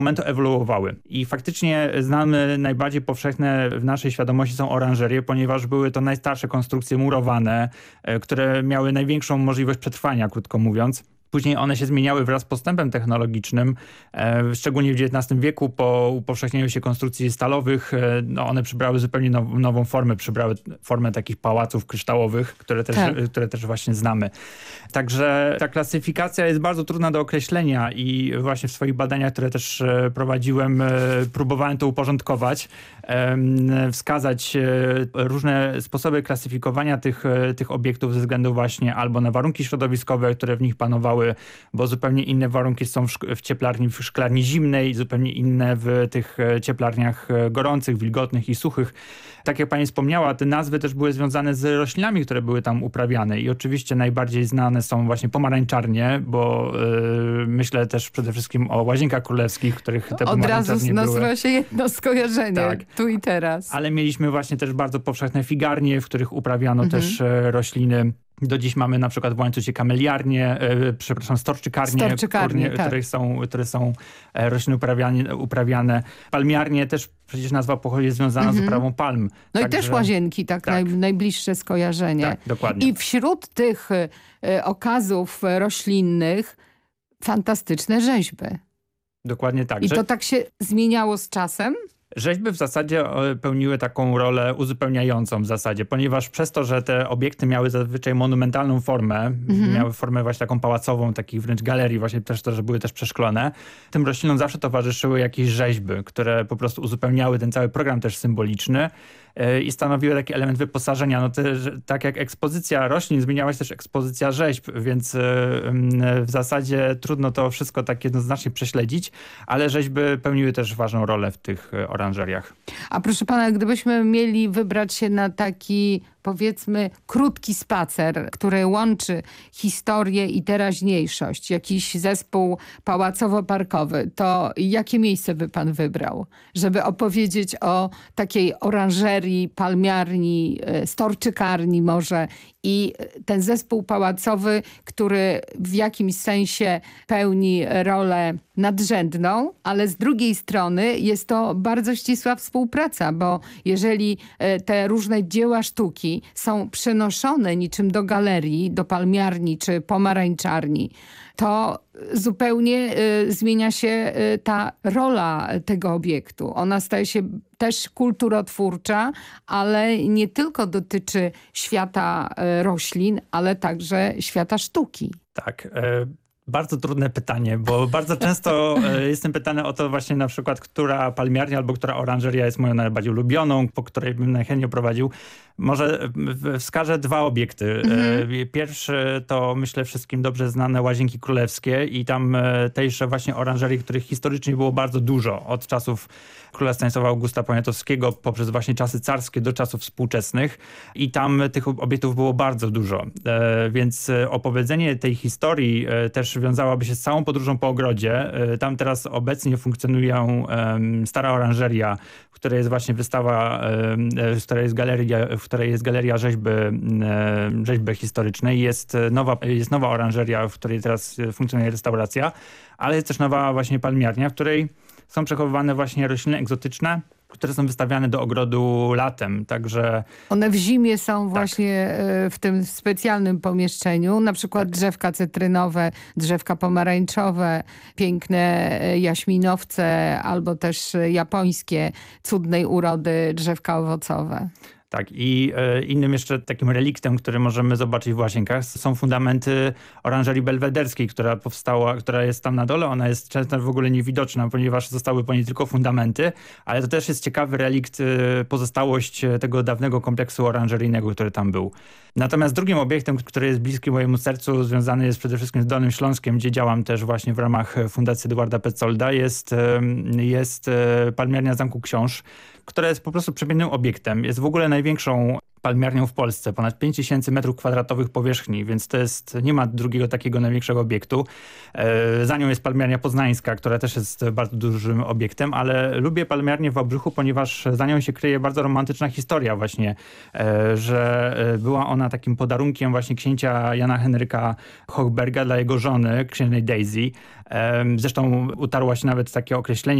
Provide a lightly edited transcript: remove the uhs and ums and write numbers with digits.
momentu ewoluowały. I faktycznie znane najbardziej powszechne w naszej świadomości są oranżerie, ponieważ były to najstarsze konstrukcje murowane, które miały największą możliwość przetrwania, krótko mówiąc. Później one się zmieniały wraz z postępem technologicznym, szczególnie w XIX wieku po upowszechnieniu się konstrukcji stalowych. One przybrały zupełnie nową formę, przybrały formę takich pałaców kryształowych, które też właśnie znamy. Także ta klasyfikacja jest bardzo trudna do określenia i właśnie w swoich badaniach, które też prowadziłem, próbowałem to uporządkować, wskazać różne sposoby klasyfikowania tych obiektów ze względu właśnie albo na warunki środowiskowe, które w nich panowały, bo zupełnie inne warunki są w cieplarni, w szklarni zimnej, zupełnie inne w tych cieplarniach gorących, wilgotnych i suchych. Tak jak pani wspomniała, te nazwy też były związane z roślinami, które były tam uprawiane i oczywiście najbardziej znane są właśnie pomarańczarnie, bo myślę też przede wszystkim o Łazienkach Królewskich, których te pomarańczarnie były. Od razu nasuwa się jedno skojarzenie, tak. Tu i teraz. Ale mieliśmy właśnie też bardzo powszechne figarnie, w których uprawiano też rośliny. Do dziś mamy na przykład w Łańcucie kameliarnie, storczykarnie, które są rośliny uprawiane. Palmiarnie też przecież nazwa pochodzi związana z uprawą palm. No także, i też łazienki, najbliższe skojarzenie. Tak, dokładnie. I wśród tych okazów roślinnych fantastyczne rzeźby. Dokładnie tak. I to tak się zmieniało z czasem? Rzeźby w zasadzie pełniły taką rolę uzupełniającą w zasadzie, ponieważ przez to, że te obiekty miały zazwyczaj monumentalną formę, miały formę właśnie taką pałacową, takich wręcz galerii, właśnie też to, że były też przeszklone, tym roślinom zawsze towarzyszyły jakieś rzeźby, które po prostu uzupełniały ten cały program też symboliczny i stanowiły taki element wyposażenia. Tak jak ekspozycja roślin, zmieniała się też ekspozycja rzeźb, więc w zasadzie trudno to wszystko tak jednoznacznie prześledzić, ale rzeźby pełniły też ważną rolę w tych oranżeriach. A proszę pana, gdybyśmy mieli wybrać się na taki, powiedzmy, krótki spacer, który łączy historię i teraźniejszość, jakiś zespół pałacowo-parkowy, to jakie miejsce by pan wybrał, żeby opowiedzieć o takiej oranżerii, palmiarni, storczykarni może i ten zespół pałacowy, który w jakimś sensie pełni rolę nadrzędną, ale z drugiej strony jest to bardzo ścisła współpraca, bo jeżeli te różne dzieła sztuki są przenoszone niczym do galerii, do palmiarni czy pomarańczarni, to zupełnie zmienia się ta rola tego obiektu. Ona staje się też kulturotwórcza, ale nie tylko dotyczy świata roślin, ale także świata sztuki. Tak. Bardzo trudne pytanie, bo bardzo często jestem pytany o to właśnie na przykład, która palmiarnia albo która oranżeria jest moją najbardziej ulubioną, po której bym najchętniej prowadził. Może wskażę dwa obiekty. Pierwszy to myślę wszystkim dobrze znane Łazienki Królewskie i tam tejże właśnie oranżerii, których historycznie było bardzo dużo od czasów króla Stanisława Augusta Poniatowskiego poprzez właśnie czasy carskie do czasów współczesnych i tam tych obiektów było bardzo dużo. Więc opowiedzenie tej historii też wiązałaby się z całą podróżą po ogrodzie. Tam teraz obecnie funkcjonuje stara oranżeria, w której jest właśnie wystawa, w której jest galeria rzeźby historycznej. Jest nowa oranżeria, w której teraz funkcjonuje restauracja, ale jest też nowa właśnie palmiarnia, w której są przechowywane właśnie rośliny egzotyczne, które są wystawiane do ogrodu latem, także... One w zimie są właśnie w tym specjalnym pomieszczeniu, na przykład drzewka cytrynowe, drzewka pomarańczowe, piękne jaśminowce albo też japońskie cudnej urody drzewka owocowe. Tak, i innym jeszcze takim reliktem, który możemy zobaczyć w Łazienkach, są fundamenty oranżerii belwederskiej, która jest tam na dole. Ona jest często w ogóle niewidoczna, ponieważ zostały po niej tylko fundamenty, ale to też jest ciekawy relikt, pozostałość tego dawnego kompleksu oranżeryjnego, który tam był. Natomiast drugim obiektem, który jest bliski mojemu sercu, związany jest przede wszystkim z Dolnym Śląskiem, gdzie działam też właśnie w ramach Fundacji Edwarda Petsolda, jest palmiarnia Zamku Książ, która jest po prostu przepięknym obiektem. Jest w ogóle największą palmiarnią w Polsce. Ponad 5000 m2 powierzchni, więc nie ma drugiego takiego największego obiektu. Za nią jest palmiarnia poznańska, która też jest bardzo dużym obiektem, ale lubię palmiarnię w Wałbrzychu, ponieważ za nią się kryje bardzo romantyczna historia właśnie, że była ona takim podarunkiem właśnie księcia Jana Henryka Hochberga dla jego żony, księżnej Daisy. Zresztą utarło się nawet takie określenie,